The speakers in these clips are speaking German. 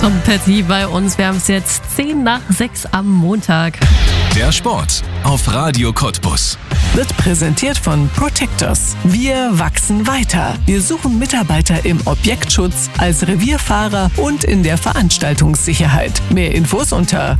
Tom Petty bei uns. Wir haben es jetzt 5:10 am Montag. Der Sport auf Radio Cottbus wird präsentiert von Protectors. Wir wachsen weiter. Wir suchen Mitarbeiter im Objektschutz, als Revierfahrer und in der Veranstaltungssicherheit. Mehr Infos unter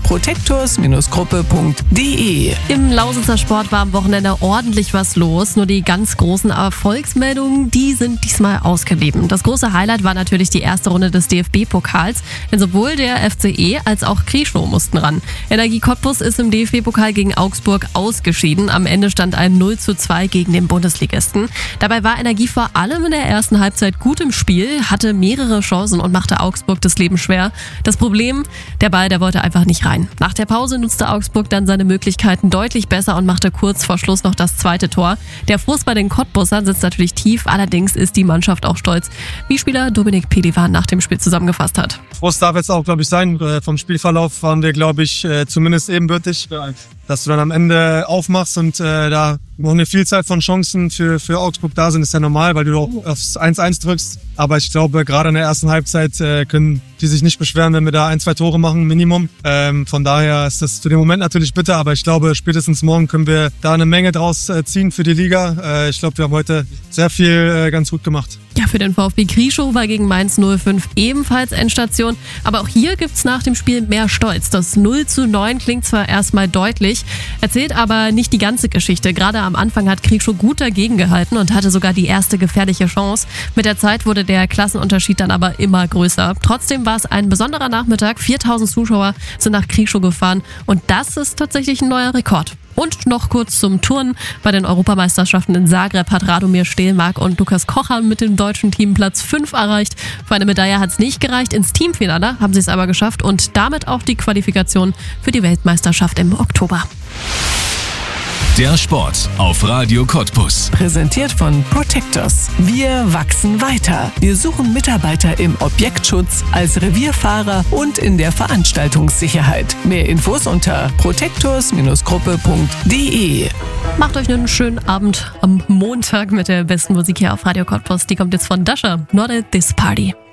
protectors-gruppe.de. Im Lausitzer Sport war am Wochenende ordentlich was los. Nur die ganz großen Erfolgsmeldungen, die sind diesmal ausgeblieben. Das große Highlight war natürlich die erste Runde des DFB-Pokals. Denn sowohl der FCE als auch Krieschow mussten ran. Energie Cottbus ist im DFB-Pokal gegen Augsburg ausgeschieden. Am Ende stand ein 0:2 gegen den Bundesligisten. Dabei war Energie vor allem in der ersten Halbzeit gut im Spiel, hatte mehrere Chancen und machte Augsburg das Leben schwer. Das Problem, der Ball, der wollte einfach nicht rein. Nach der Pause nutzte Augsburg dann seine Möglichkeiten deutlich besser und machte kurz vor Schluss noch das zweite Tor. Der Frust bei den Cottbussern sitzt natürlich tief, allerdings ist die Mannschaft auch stolz, wie Spieler Dominik Pelivan nach dem Spiel zusammengefasst hat. Frust darf jetzt auch, glaube ich, sein. Vom Spielverlauf waren wir, glaube ich, zumindest ebenbürtig. Dass du dann am Ende aufmachst und da noch eine Vielzahl von Chancen für Augsburg da sind, ist ja normal, weil du auch aufs 1:1 drückst. Aber ich glaube, gerade in der ersten Halbzeit können die sich nicht beschweren, wenn wir da 1-2 Tore machen, Minimum. Von daher ist das für den Moment natürlich bitter, aber ich glaube, spätestens morgen können wir da eine Menge draus ziehen für die Liga. Ich glaube, wir haben heute sehr viel ganz gut gemacht. Ja, für den VfB Krieschow war gegen Mainz 05 ebenfalls Endstation. Aber auch hier gibt's nach dem Spiel mehr Stolz. Das 0:9 klingt zwar erstmal deutlich, erzählt aber nicht die ganze Geschichte. Gerade am Anfang hat Krieschow gut dagegen gehalten und hatte sogar die erste gefährliche Chance. Mit der Zeit wurde der Klassenunterschied dann aber immer größer. Trotzdem war es ein besonderer Nachmittag. 4.000 Zuschauer sind nach Krieschow gefahren und das ist tatsächlich ein neuer Rekord. Und noch kurz zum Turnen. Bei den Europameisterschaften in Zagreb hat Radomir Stelmark und Lukas Kocher mit dem deutschen Team Platz 5 erreicht. Für eine Medaille hat es nicht gereicht. Ins Teamfinale haben sie es aber geschafft und damit auch die Qualifikation für die Weltmeisterschaft im Oktober. Der Sport auf Radio Cottbus. Präsentiert von Protectors. Wir wachsen weiter. Wir suchen Mitarbeiter im Objektschutz, als Revierfahrer und in der Veranstaltungssicherheit. Mehr Infos unter protectors-gruppe.de. Macht euch einen schönen Abend am Montag mit der besten Musik hier auf Radio Cottbus. Die kommt jetzt von Dasha. Not at this party.